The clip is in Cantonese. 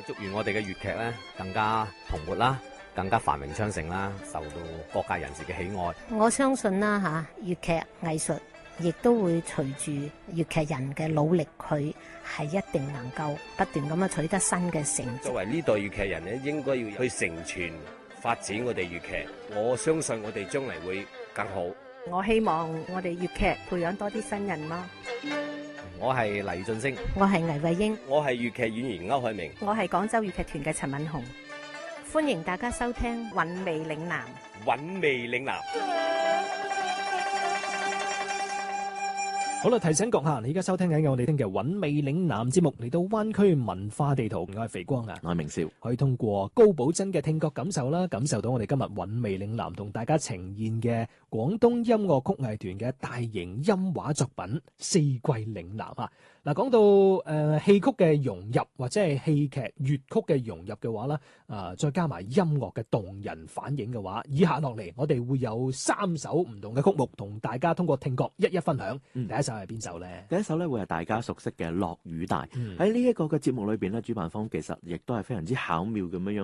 祝願我哋嘅粵劇咧更加蓬勃啦，更加繁榮昌盛啦，受到各界人士嘅喜愛。 我相信啦粵劇藝術亦都會隨住粵劇人嘅努力，佢係一定能夠不斷咁樣取得新嘅成績。 作為呢代粵劇人咧，應該要去承傳發展我哋粵劇。我相信我哋將嚟會更好。 我希望我哋粵劇培養多啲新人咯。 我係黎俊升， 我係倪慧英， 我係粵劇演員歐海明， 我係廣州粵劇團嘅陳敏紅。 歡迎大家收聽《 韻味嶺南》。 韻味嶺南。 好啦，提醒閣下，你而家收聽緊嘅我哋聽嘅韻味嶺南節目，嚟到灣區文化地圖，我係肥光啊， 我係明少， 可以通過高寶珍嘅聽覺感受啦，感受到我哋今日韻味嶺南同大家呈現嘅廣東音樂曲藝團嘅大型音畫作品《四季嶺南》啊。嗱，講到戲曲嘅融入或者係戲劇粵曲嘅融入嘅話啦，再加埋音樂嘅動人反應嘅話，以下落嚟我哋會有3首唔同嘅曲目同大家通過聽覺一一分享。第一首係邊首呢？ 第一首咧會係大家熟悉嘅《落雨大》。喺呢一個嘅節目裏邊咧，主辦方其實亦都係非常之巧妙咁樣